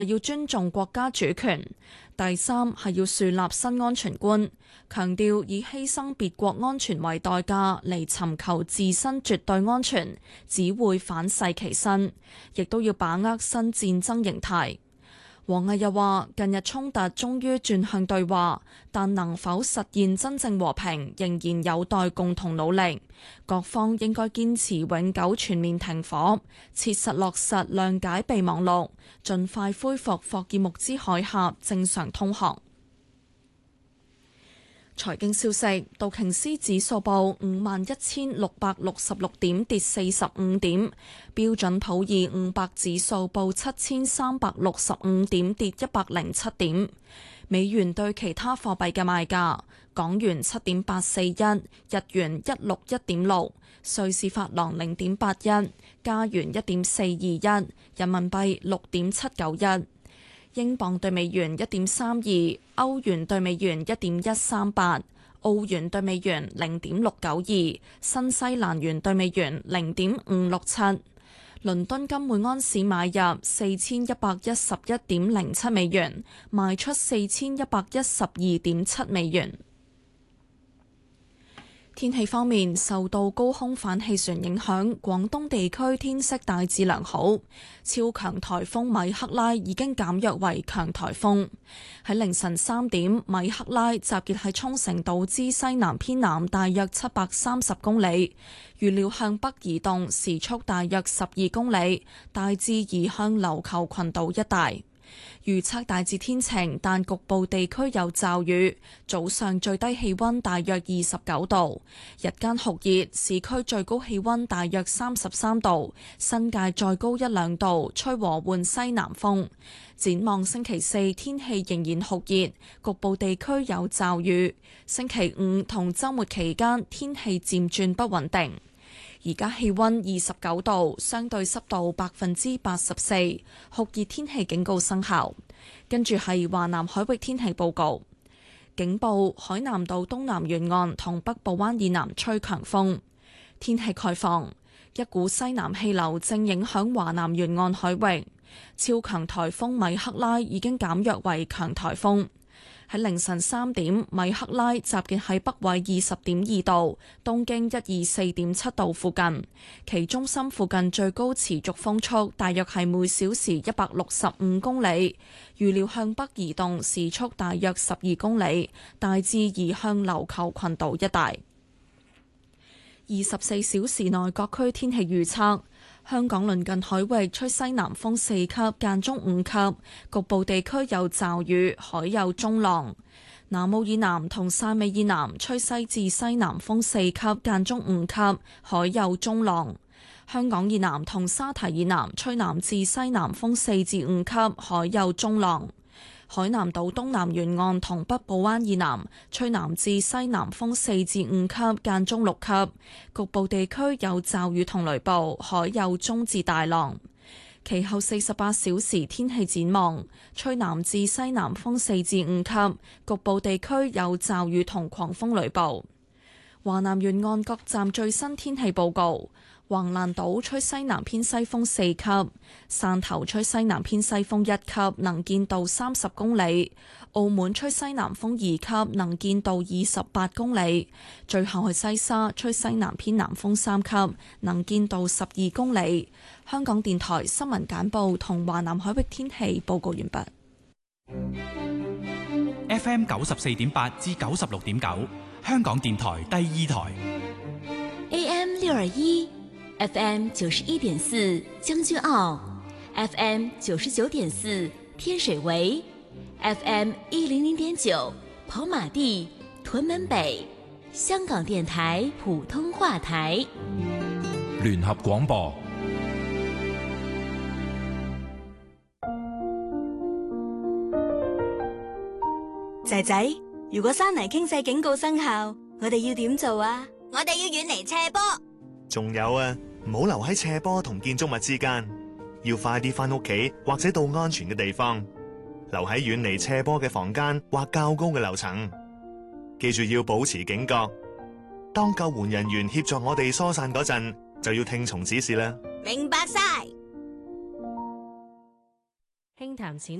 要尊重國家主權。第三係要樹立新安全觀，強調以犧牲別國安全為代價嚟尋求自身絕對安全，只會反噬其身，亦都要把握新戰爭形態。王毅又話：近日衝突終於轉向對話，但能否實現真正和平，仍然有待共同努力。各方應該堅持永久全面停火，切實落實諒解備忘錄，盡快恢復霍爾木茲海峽正常通航。財經消息，道瓊斯指數報51,666點，跌45點；標準普爾500指數報7,365點，跌107點。美元對其他貨幣嘅賣價：港元7.841，日元161.6，瑞士法郎0.81，加元1.421，人民幣6.791。英鎊對美元1.32，歐元對美元1.138，澳元對美元0.692，新西蘭元對美元0.567。倫敦金每安士買入4111.07美元，賣出4112.7美元。天氣方面，受到高空反氣旋影響，廣東地區天色大致良好。超強颱風米克拉已經減弱為強颱風。喺凌晨3點，米克拉集結喺沖繩島之西南偏南大約730公里，預料向北移動，時速大約12公里，大致移向琉球群島一帶。預測大致天晴，但局部地區有驟雨。早上最低氣溫大約29度，日間酷熱，市區最高氣溫大約33度，新界再高1-2度，吹和緩西南風。展望星期4，天氣仍然酷熱，局部地區有驟雨。星期5同週末期間，天氣漸轉不穩定。而家氣溫29度，相對濕度84%，酷熱天氣警告生效。跟住係華南海域天氣報告，警報：海南島東南沿岸同北部灣以南吹強風。天氣概況：一股西南氣流正影響華南沿岸海域，超強颱風米克拉已經減弱為強颱風。喺凌晨3點，米克拉集結喺北緯20.2度、東經124.7度附近，其中心附近最高持續風速大約係每小時165公里，預料向北移動，時速大約12公里，大致移向琉球群島一帶。24小時內各區天氣預測。香港鄰近海域吹西南風4級，間中5級，局部地區有驟雨，海有中浪。南澳以南同汕尾以南吹西至西南風4級，間中5級，海有中浪。香港以南同沙堤以南吹南至西南風4至5級，海有中浪。海南島東南沿岸同北部灣以南吹南至西南風4至5級，間中6級，局部地區有驟雨同雷暴，海有中至大浪。其後48小時天氣展望：吹南至西南風4至5級，局部地區有驟雨同狂風雷暴。華南沿岸各站最新天氣報告。橫瀾島吹西南偏西風4級，汕頭吹西南偏西風1級，能見度30公里；澳門吹西南風2級，能見度28公里。最後係西沙吹西南偏南風3級，能見度12公里。香港電台新聞簡報同華南海域天氣報告完畢。 FM 94.8至96.9，香港電台第2台。 AM 621，FM 91.4，將軍澳 ，FM 99.4，天水圍 ，FM 100.9，跑馬地、屯門北，香港電台普通話台。 聯合廣播。 仔仔，如果山泥傾瀉警告生效，我哋要點做啊？ 我哋要遠離斜坡。 仲有啊，唔好留喺斜坡同建築物之間，要快啲返屋企或者到安全嘅地方，留喺遠離斜坡嘅房間或較高嘅樓層。記住要保持警覺，當救援人員協助我哋疏散嗰陣，就要聽從指示啦。 明白晒。 輕談淺